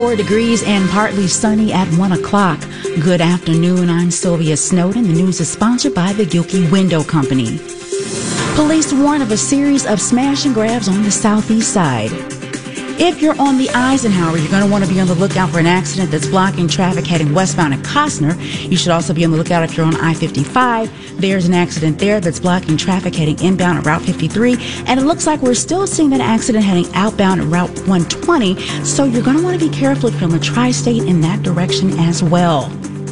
4 degrees and partly sunny at 1 o'clock. Good afternoon. I'm Sylvia Snowden. The news is sponsored by the Gilkey Window Company. Police warn of a series of smash and grabs on the southeast side. If you're on the Eisenhower, you're going to want to be on the lookout for an accident that's blocking traffic heading westbound at Costner. You should also be on the lookout if you're on I-55. There's an accident there that's blocking traffic heading inbound at Route 53. And it looks like we're still seeing that accident heading outbound at Route 120. So you're going to want to be careful if you're on the tri-state in that direction as well.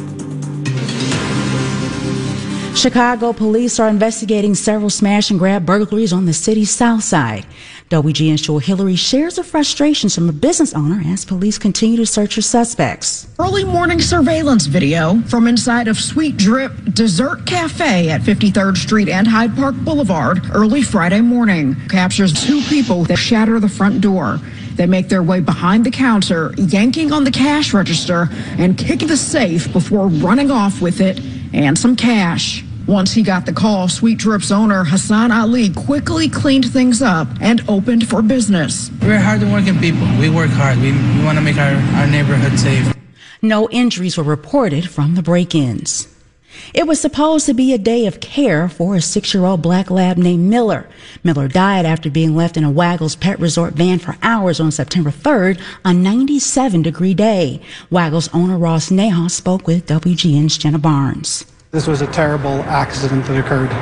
Chicago police are investigating several smash and grab burglaries on the city's south side. WGN's Joel Hillary shares the frustrations from a business owner as police continue to search for suspects. Early morning surveillance video from inside of Sweet Drip Dessert Cafe at 53rd Street and Hyde Park Boulevard early Friday morning captures two people that shatter the front door. They make their way behind the counter, yanking on the cash register and kicking the safe before running off with it and some cash. Once he got the call, Sweet Drip's owner, Hassan Ali, quickly cleaned things up and opened for business. We're hard-working people. We work hard. We want to make our neighborhood safe. No injuries were reported from the break-ins. It was supposed to be a day of care for a 6-year-old black lab named Miller. Miller died after being left in a Waggles Pet Resort van for hours on September 3rd, a 97-degree day. Waggles owner Ross Nahas spoke with WGN's Jenna Barnes. This was a terrible accident that occurred,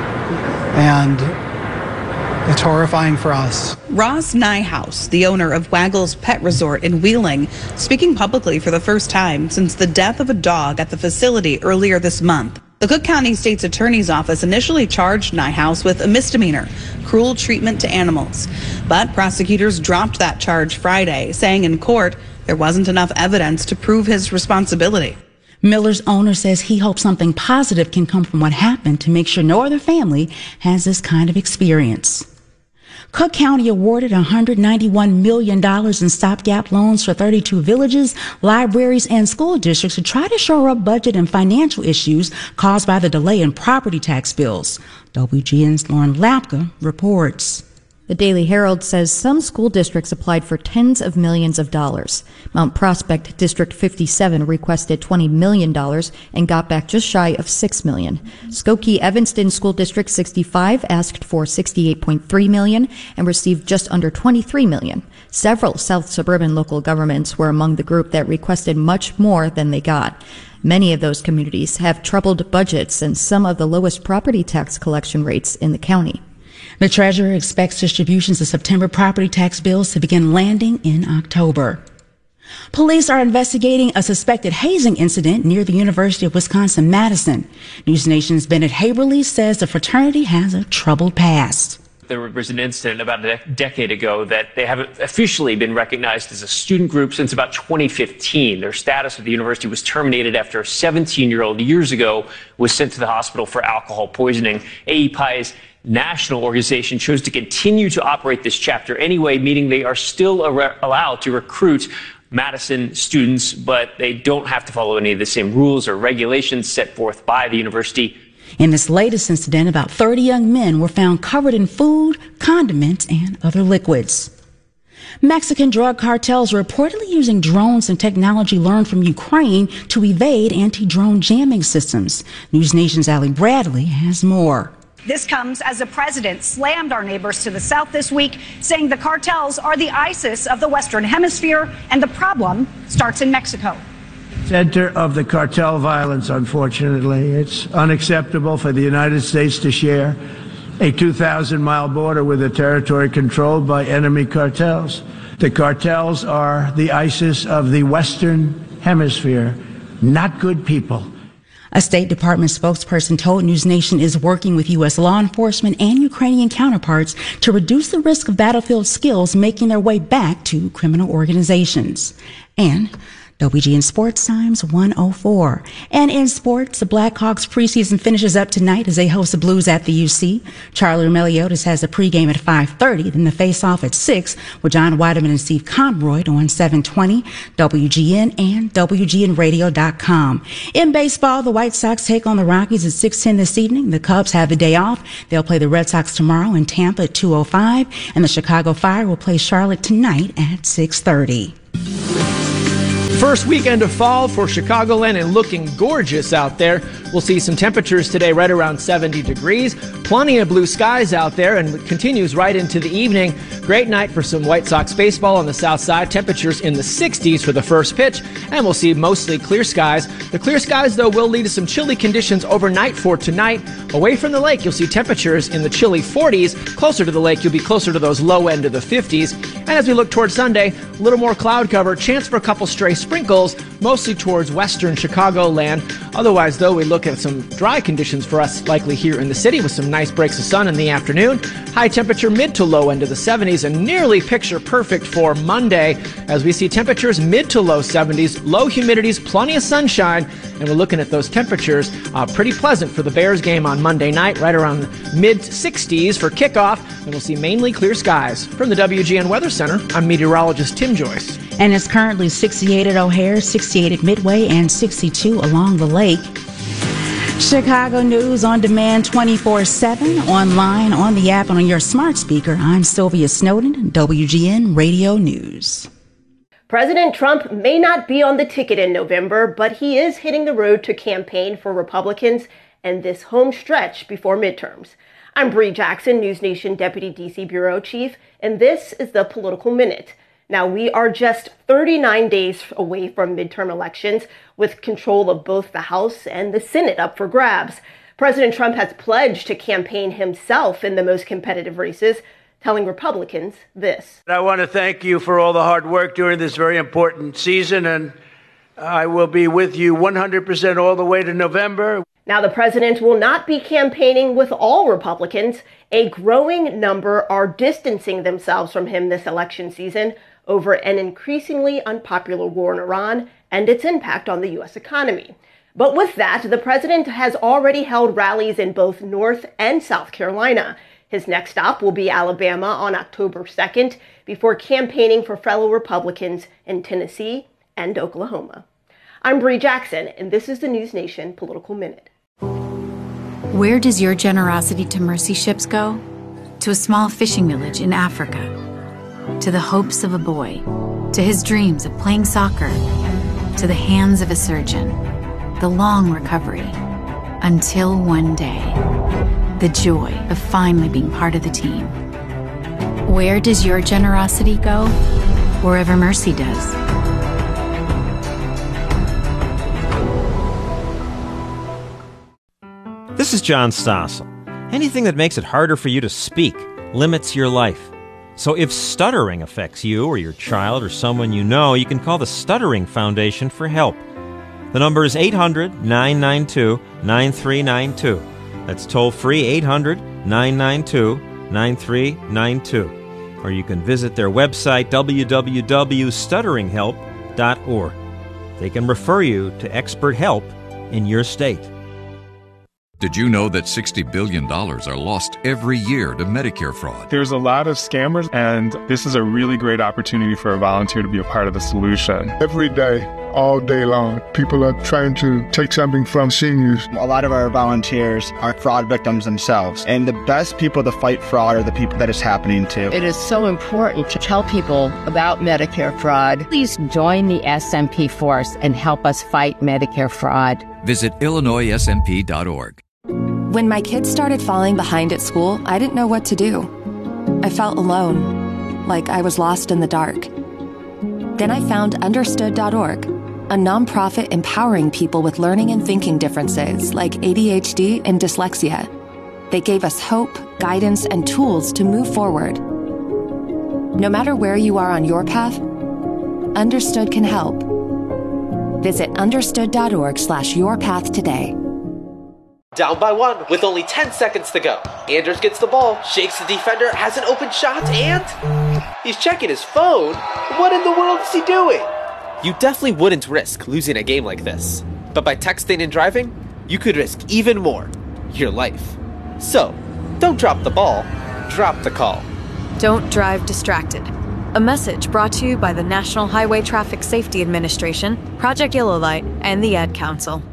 and it's horrifying for us. Ross Nyhouse, the owner of Waggles Pet Resort in Wheeling, speaking publicly for the first time since the death of a dog at the facility earlier this month. The Cook County State's Attorney's Office initially charged Nyhouse with a misdemeanor, cruel treatment to animals. But prosecutors dropped that charge Friday, saying in court there wasn't enough evidence to prove his responsibility. Miller's owner says he hopes something positive can come from what happened to make sure no other family has this kind of experience. Cook County awarded $191 million in stopgap loans for 32 villages, libraries, and school districts to try to shore up budget and financial issues caused by the delay in property tax bills. WGN's Lauren Lapka reports. The Daily Herald says some school districts applied for tens of millions of dollars. Mount Prospect District 57 requested $20 million and got back just shy of $6 million. Skokie Evanston School District 65 asked for $68.3 million and received just under $23 million. Several South suburban local governments were among the group that requested much more than they got. Many of those communities have troubled budgets and some of the lowest property tax collection rates in the county. The treasurer expects distributions of September property tax bills to begin landing in October. Police are investigating a suspected hazing incident near the University of Wisconsin-Madison. News Nation's Bennett Haberly says the fraternity has a troubled past. There was an incident about a decade ago that they haven't officially been recognized as a student group since about 2015. Their status at the university was terminated after a 17-year-old years ago was sent to the hospital for alcohol poisoning. AEPI's national organization chose to continue to operate this chapter anyway, meaning they are still allowed to recruit Madison students, but they don't have to follow any of the same rules or regulations set forth by the university. In this latest incident, about 30 young men were found covered in food, condiments, and other liquids. Mexican drug cartels are reportedly using drones and technology learned from Ukraine to evade anti-drone jamming systems. News Nation's Allie Bradley has more. This comes as the president slammed our neighbors to the south this week, saying the cartels are the ISIS of the Western Hemisphere, and the problem starts in Mexico. Center of the cartel violence, unfortunately. It's unacceptable for the United States to share a 2,000-mile border with a territory controlled by enemy cartels. The cartels are the ISIS of the Western Hemisphere, not good people. A State Department spokesperson told News Nation is working with U.S. law enforcement and Ukrainian counterparts to reduce the risk of battlefield skills making their way back to criminal organizations. And WGN Sports Times 104. And in sports, the Blackhawks preseason finishes up tonight as they host the Blues at the UC. Charlie Meliodas has the pregame at 5:30, then the face-off at 6 with John Weideman and Steve Conroy on 720, WGN and WGNradio.com. In baseball, the White Sox take on the Rockies at 6:10 this evening. The Cubs have the day off. They'll play the Red Sox tomorrow in Tampa at 2:05, and the Chicago Fire will play Charlotte tonight at 6:30. First weekend of fall for Chicagoland and looking gorgeous out there. We'll see some temperatures today right around 70 degrees. Plenty of blue skies out there, and it continues right into the evening. Great night for some White Sox baseball on the south side. Temperatures in the 60s for the first pitch, and we'll see mostly clear skies. The clear skies, though, will lead to some chilly conditions overnight for tonight. Away from the lake, you'll see temperatures in the chilly 40s. Closer to the lake, you'll be closer to those low end of the 50s. And as we look towards Sunday, a little more cloud cover, chance for a couple stray sprinkles, mostly towards western Chicagoland. Otherwise, though, we look at some dry conditions for us likely here in the city with some nice breaks of sun in the afternoon. High temperature mid to low end of the 70s and nearly picture perfect for Monday as we see temperatures mid to low 70s, low humidities, plenty of sunshine, and we're looking at those temperatures pretty pleasant for the Bears game on Monday night, right around mid 60s for kickoff, and we'll see mainly clear skies. From the WGN Weather Center, I'm meteorologist Tim Joyce. And it's currently 68 at O'Hare, 68 at Midway, and 62 along the lake. Chicago News on demand 24/7, online, on the app, and on your smart speaker. I'm Sylvia Snowden, WGN Radio News. President Trump may not be on the ticket in November, but he is hitting the road to campaign for Republicans and this home stretch before midterms. I'm Bree Jackson, News Nation Deputy DC Bureau Chief, and this is the Political Minute. Now, we are just 39 days away from midterm elections, with control of both the House and the Senate up for grabs. President Trump has pledged to campaign himself in the most competitive races, telling Republicans this. I want to thank you for all the hard work during this very important season, and I will be with you 100% all the way to November. Now, the president will not be campaigning with all Republicans. A growing number are distancing themselves from him this election season over an increasingly unpopular war in Iran and its impact on the U.S. economy. But with that, the president has already held rallies in both North and South Carolina. His next stop will be Alabama on October 2nd, before campaigning for fellow Republicans in Tennessee and Oklahoma. I'm Bree Jackson, and this is the News Nation Political Minute. Where does your generosity to mercy ships go? To a small fishing village in Africa. To the hopes of a boy. To his dreams of playing soccer. To the hands of a surgeon. The long recovery. Until one day. The joy of finally being part of the team. Where does your generosity go? Wherever mercy does. This is John Stossel. Anything that makes it harder for you to speak limits your life. So if stuttering affects you or your child or someone you know, you can call the Stuttering Foundation for help. The number is 800-992-9392. That's toll-free 800-992-9392. Or you can visit their website, www.stutteringhelp.org. They can refer you to expert help in your state. Did you know that $60 billion are lost every year to Medicare fraud? There's a lot of scammers, and this is a really great opportunity for a volunteer to be a part of the solution. Every day, all day long, people are trying to take something from seniors. A lot of our volunteers are fraud victims themselves, and the best people to fight fraud are the people that it's happening to. It is so important to tell people about Medicare fraud. Please join the SMP force and help us fight Medicare fraud. Visit IllinoisSMP.org. When my kids started falling behind at school, I didn't know what to do. I felt alone, like I was lost in the dark. Then I found Understood.org, a nonprofit empowering people with learning and thinking differences like ADHD and dyslexia. They gave us hope, guidance, and tools to move forward. No matter where you are on your path, Understood can help. Visit Understood.org/yourpath today. Down by one with only 10 seconds to go. Andrews gets the ball, shakes the defender, has an open shot, and he's checking his phone. What in the world is he doing? You definitely wouldn't risk losing a game like this. But by texting and driving, you could risk even more, your life. So, don't drop the ball, drop the call. Don't drive distracted. A message brought to you by the National Highway Traffic Safety Administration, Project Yellow Light, and the Ad Council.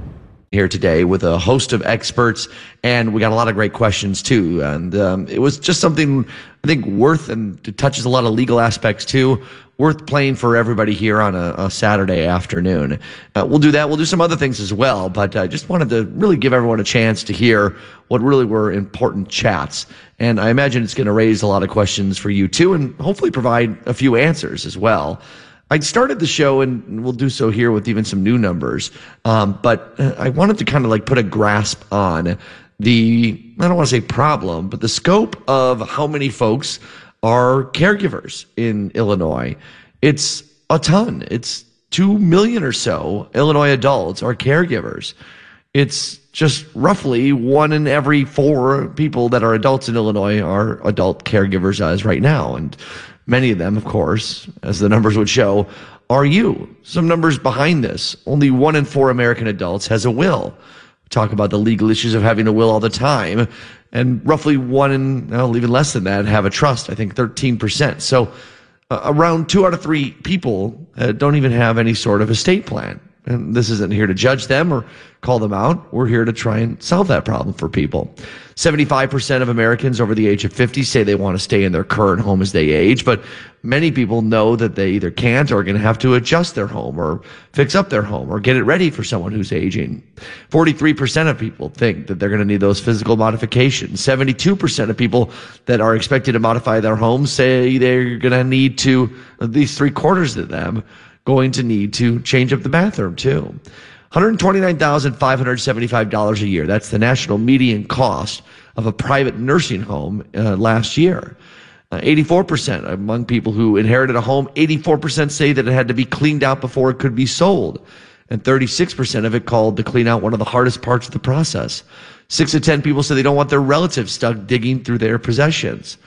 here today with a host of experts, and we got a lot of great questions too. And it was just something I think worth, and it touches a lot of legal aspects too, worth playing for everybody here on a Saturday afternoon. We'll do that. We'll do some other things as well, but I just wanted to really give everyone a chance to hear what really were important chats. And I imagine it's going to raise a lot of questions for you too, and hopefully provide a few answers as well. I started the show, and we'll do so here with even some new numbers. But I wanted to kind of like put a grasp on the, I don't want to say problem, but the scope of how many folks are caregivers in Illinois. It's a ton. It's 2 million or so Illinois adults are caregivers. It's just roughly 1 in every 4 people that are adults in Illinois are adult caregivers as right now. And many of them, of course, as the numbers would show, are you. Some numbers behind this. Only 1 in 4 American adults has a will. We talk about the legal issues of having a will all the time. And roughly 1 in, even less than that, have a trust. I think 13%. So around 2 out of 3 people don't even have any sort of estate plan. And this isn't here to judge them or call them out. We're here to try and solve that problem for people. 75% of Americans over the age of 50 say they want to stay in their current home as they age, but many people know that they either can't or are going to have to adjust their home or fix up their home or get it ready for someone who's aging. 43% of people think that they're going to need those physical modifications. 72% of people that are expected to modify their homes say they're going to need to, at least 3/4 of them, going to need to change up the bathroom too. $129,575 a year. That's the national median cost of a private nursing home last year. 84% among people who inherited a home, 84% say that it had to be cleaned out before it could be sold. And 36% of it called the clean out one of the hardest parts of the process. 6 of 10 people say they don't want their relatives stuck digging through their possessions.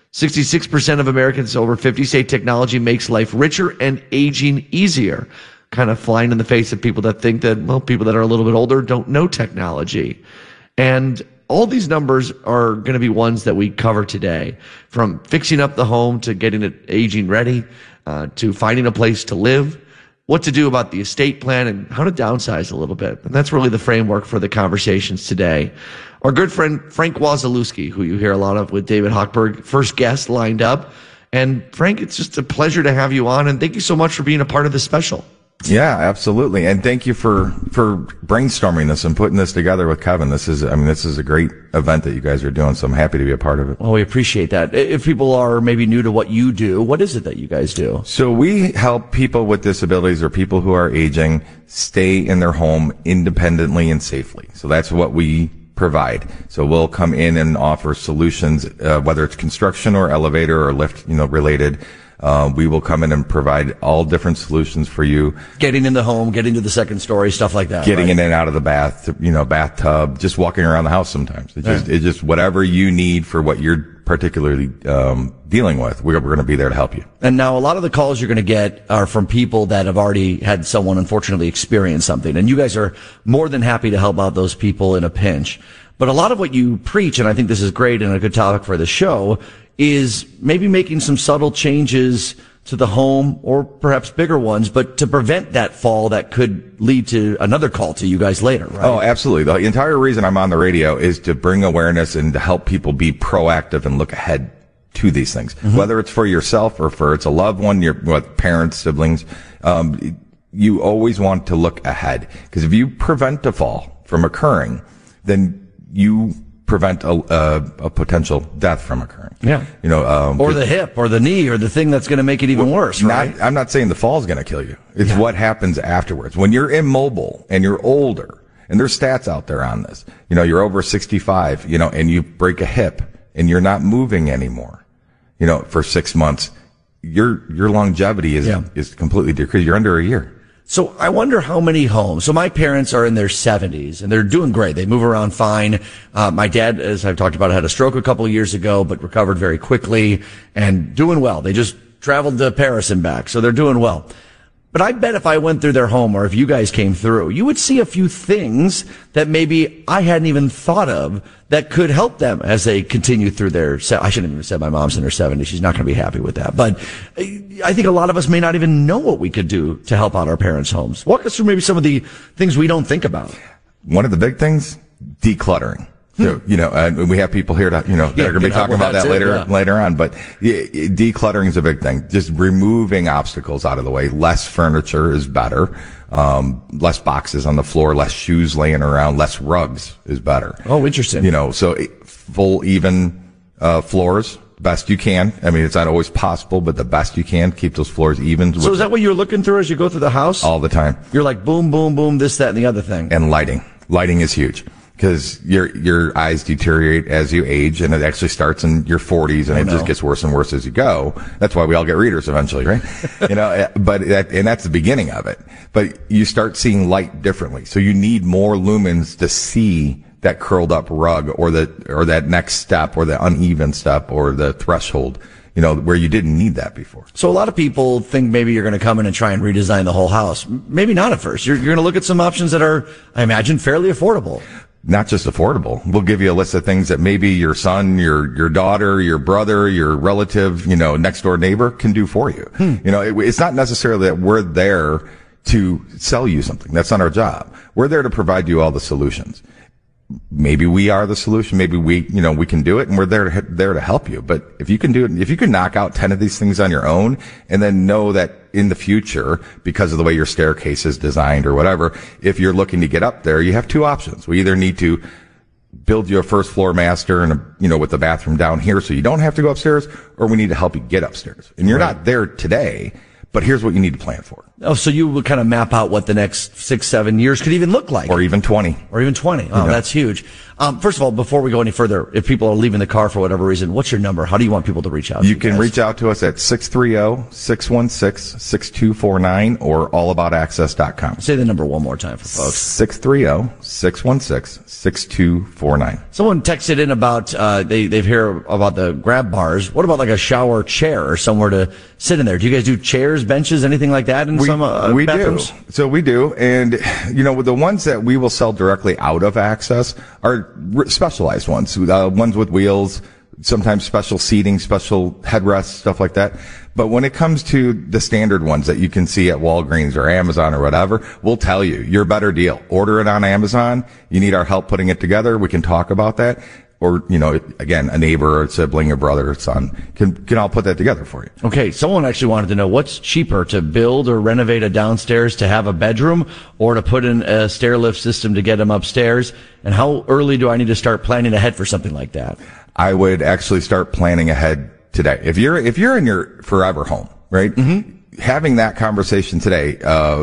66% of Americans over 50 say technology makes life richer and aging easier. Kind of flying in the face of people that think that, well, people that are a little bit older don't know technology. And all these numbers are going to be ones that we cover today, from fixing up the home to getting it aging ready, to finding a place to live, what to do about the estate plan, and how to downsize a little bit. And that's really the framework for the conversations today. Our good friend Frank Wasilewski, who you hear a lot of with David Hochberg, first guest lined up. And Frank, it's just a pleasure to have you on, and thank you so much for being a part of this special. Yeah, absolutely. And thank you for brainstorming this and putting this together with Kevin. This is a great event that you guys are doing, so I'm happy to be a part of it. Well, we appreciate that. If people are maybe new to what you do, what is it that you guys do? So we help people with disabilities or people who are aging stay in their home independently and safely. So that's what we provide. So we'll come in and offer solutions, whether it's construction or elevator or lift, related. We will come in and provide all different solutions for you. Getting in the home, getting to the second story, stuff like that. Getting in and out of the bathtub, just walking around the house sometimes. It's just whatever you need for what you're particularly dealing with. We're going to be there to help you. And now a lot of the calls you're going to get are from people that have already had someone unfortunately experience something. And you guys are more than happy to help out those people in a pinch. But a lot of what you preach, and I think this is great and a good topic for the show, is maybe making some subtle changes to the home, or perhaps bigger ones, but to prevent that fall that could lead to another call to you guys later, right? Oh, absolutely. The entire reason I'm on the radio is to bring awareness and to help people be proactive and look ahead to these things, whether it's for yourself or for it's a loved one, your parents, siblings. You always want to look ahead, because if you prevent a fall from occurring, then you prevent a potential death from occurring. Yeah. Or the hip or the knee or the thing that's going to make it even worse, right? I'm not saying the fall is going to kill you. It's what happens afterwards. When you're immobile and you're older, and there's stats out there on this, you're over 65, and you break a hip and you're not moving anymore, for 6 months, your longevity is completely decreased. You're under a year. So I wonder how many homes. So my parents are in their 70s and they're doing great. They move around fine. My dad, as I've talked about, had a stroke a couple of years ago, but recovered very quickly and doing well. They just traveled to Paris and back, so they're doing well. But I bet if I went through their home, or if you guys came through, you would see a few things that maybe I hadn't even thought of that could help them as they continue through I shouldn't even have said my mom's in her 70s. She's not going to be happy with that. But I think a lot of us may not even know what we could do to help out our parents' homes. Walk us through maybe some of the things we don't think about. one of the big things, decluttering. So, and we have people here that are going to be talking about that later on. But decluttering is a big thing. Just removing obstacles out of the way. Less furniture is better. Less boxes on the floor, less shoes laying around, less rugs is better. Oh, interesting. So full, even, floors, best you can. I mean, it's not always possible, but the best you can, keep those floors even. So is that what you're looking through as you go through the house? All the time. You're like, boom, boom, boom, this, that, and the other thing. And lighting. Lighting is huge. Because your eyes deteriorate as you age, and it actually starts in your 40s, and it just gets worse and worse as you go. That's why we all get readers eventually, right? And that's the beginning of it. But you start seeing light differently, so you need more lumens to see that curled up rug, or that next step, or the uneven step, or the threshold. Where you didn't need that before. So a lot of people think maybe you're going to come in and try and redesign the whole house. Maybe not at first. You're going to look at some options that are, I imagine, fairly affordable. Not just affordable. We'll give you a list of things that maybe your son, your daughter, your brother, your relative, next door neighbor can do for you. It's not necessarily that we're there to sell you something. That's not our job. We're there to provide you all the solutions. Maybe we are the solution. Maybe we can do it, and we're there to help you. But if you can do it, if you can knock out 10 of these things on your own, and then know that in the future, because of the way your staircase is designed or whatever, if you're looking to get up there, you have two options. We either need to build you a first floor master and with the bathroom down here, so you don't have to go upstairs, or we need to help you get upstairs. And you're not there today, but here's what you need to plan for. Oh, so you would kind of map out what the next 6-7 years could even look like. Or even 20. Oh, that's huge. First of all, before we go any further, if people are leaving the car for whatever reason, what's your number? How do you want people to reach out to you? You can reach out to us at 630-616-6249 or allaboutaccess.com. Say the number one more time for folks. 630-616-6249. Someone texted in about, they've heard about the grab bars. What about like a shower chair or somewhere to sit in there? Do you guys do chairs, benches, anything like that in some bathrooms? So we do. And, with the ones that we will sell directly out of Access are specialized ones, ones with wheels, sometimes special seating, special headrests, stuff like that. But when it comes to the standard ones that you can see at Walgreens or Amazon or whatever, we'll tell you, your better deal. Order it on Amazon. You need our help putting it together. We can talk about that. Or, again, a neighbor or a sibling or brother or son can all put that together for you. Okay. Someone actually wanted to know what's cheaper, to build or renovate a downstairs to have a bedroom, or to put in a stair lift system to get them upstairs. And how early do I need to start planning ahead for something like that? I would actually start planning ahead today. If you're in your forever home, right? Mm-hmm. Having that conversation today,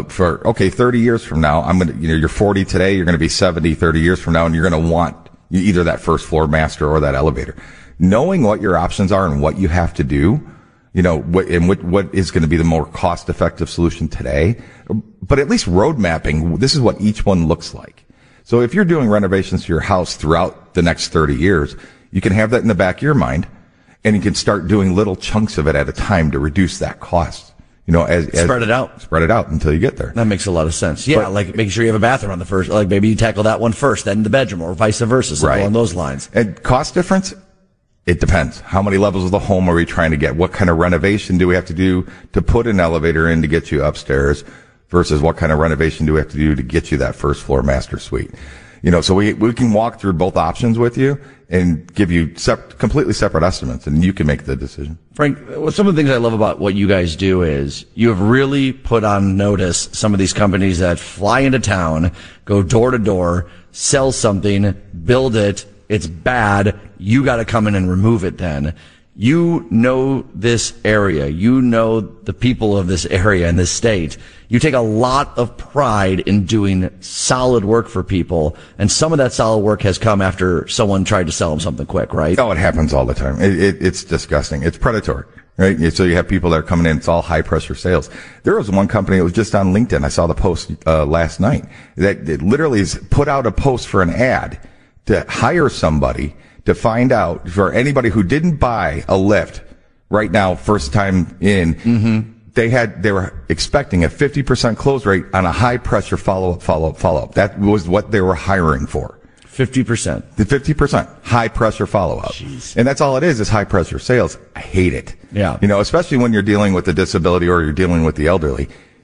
30 years from now, you're 40 today, you're going to be 70, 30 years from now, and you're going to want either that first floor master or that elevator. Knowing what your options are and what you have to do, what is going to be the more cost effective solution today, but at least road mapping, this is what each one looks like. So if you're doing renovations to your house throughout the next 30 years, you can have that in the back of your mind, and you can start doing little chunks of it at a time to reduce that cost. Spread it out until you get there. That makes a lot of sense. Yeah, like making sure you have a bathroom on the first, like maybe you tackle that one first, then the bedroom, or vice versa, something along those lines. And cost difference, it depends. How many levels of the home are we trying to get? What kind of renovation do we have to do to put an elevator in to get you upstairs versus what kind of renovation do we have to do to get you that first floor master suite? So we can walk through both options with you and give you completely separate estimates, and you can make the decision. Frank, some of the things I love about what you guys do is you have really put on notice some of these companies that fly into town, go door to door, sell something, build it, it's bad, you got to come in and remove it then. You know this area. You know the people of this area and this state. You take a lot of pride in doing solid work for people, and some of that solid work has come after someone tried to sell them something quick, right? Oh, it happens all the time. It's disgusting. It's predatory, right? So you have people that are coming in. It's all high pressure sales. There was one company that was just on LinkedIn. I saw the post last night that it literally is put out a post for an ad to hire somebody to find out for anybody who didn't buy a lift right now, first time in, they were expecting a 50% close rate on a high pressure follow-up. That was what they were hiring for. 50%. The 50%. High pressure follow-up. Jeez. And that's all it is high pressure sales. I hate it. Yeah. Especially when you're dealing with the disability or you're dealing with the elderly.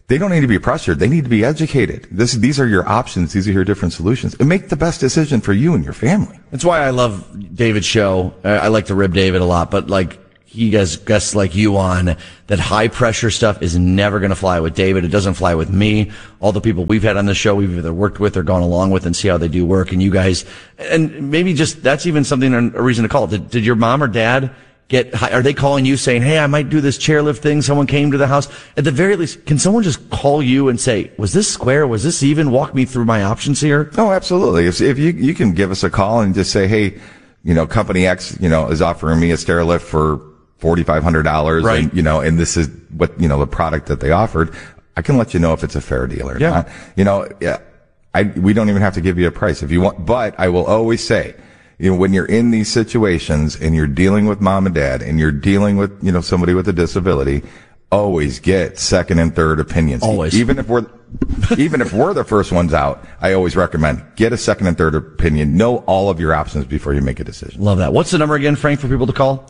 They don't need to be pressured. They need to be educated. These are your options. These are your different solutions. And make the best decision for you and your family. That's why I love David's show. I like to rib David a lot, but like he has guests like you on, that high pressure stuff is never going to fly with David. It doesn't fly with me. All the people we've had on the show, we've either worked with or gone along with and see how they do work. And you guys, and maybe just that's even something, a reason to call. Did your mom or dad are they calling you saying, hey, I might do this chairlift thing? Someone came to the house. At the very least, can someone just call you and say, was this square? Was this even? Walk me through my options here. Oh, absolutely. If you can give us a call and just say, hey, company X, is offering me a stair lift for $4,500. Right. And, and this is what, the product that they offered. I can let you know if it's a fair deal or not. We don't even have to give you a price if you want, but I will always say, when you're in these situations and you're dealing with mom and dad and you're dealing with, somebody with a disability, always get second and third opinions. Always. Even if we're the first ones out, I always recommend get a second and third opinion. Know all of your options before you make a decision. Love that. What's the number again, Frank, for people to call?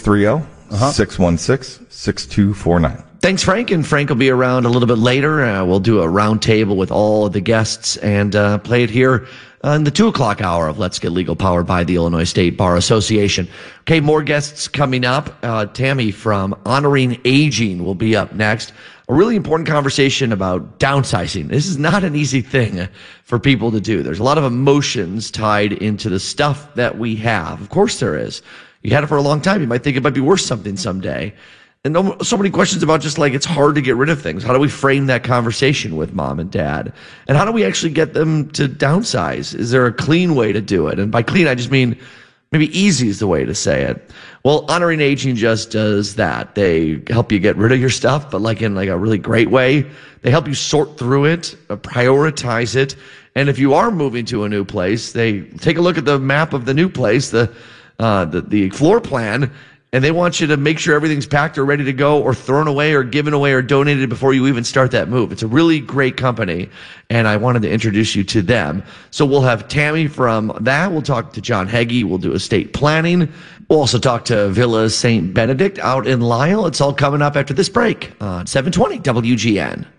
630-616-6249. Thanks, Frank. And Frank will be around a little bit later. We'll do a round table with all of the guests and play it here in the 2:00 hour of Let's Get Legal, powered by the Illinois State Bar Association. Okay, more guests coming up. Tammy from Honoring Aging will be up next. A really important conversation about downsizing. This is not an easy thing for people to do. There's a lot of emotions tied into the stuff that we have. Of course there is. You had it for a long time. You might think it might be worth something someday. And so many questions about just like, it's hard to get rid of things. How do we frame that conversation with mom and dad? And how do we actually get them to downsize? Is there a clean way to do it? And by clean, I just mean maybe easy is the way to say it. Well, Honoring Aging just does that. They help you get rid of your stuff, but like in like a really great way. They help you sort through it, prioritize it. And if you are moving to a new place, they take a look at the map of the new place, the floor plan, and they want you to make sure everything's packed or ready to go or thrown away or given away or donated before you even start that move. It's a really great company, and I wanted to introduce you to them. So we'll have Tammy from that. We'll talk to John Heggie. We'll do estate planning. We'll also talk to Villa St. Benedict out in Lisle. It's all coming up after this break on 720 WGN.